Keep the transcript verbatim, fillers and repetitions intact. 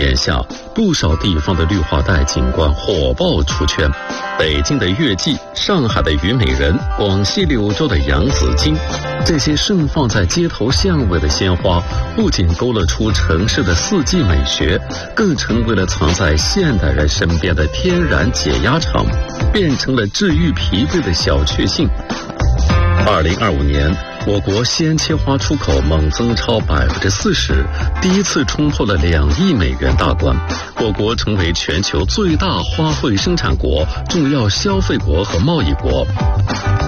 眼下，不少地方的绿化带景观火爆出圈，北京的月季、上海的虞美人、广西柳州的洋紫荆，这些盛放在街头巷尾的鲜花，不仅勾勒出城市的四季美学，更成为了藏在现代人身边的天然解压场，变成了治愈疲惫的小确幸。二零二五年，我国鲜切花出口猛增超百分之四十，第一次冲破了两亿美元大关。我国成为全球最大花卉生产国、重要消费国和贸易国。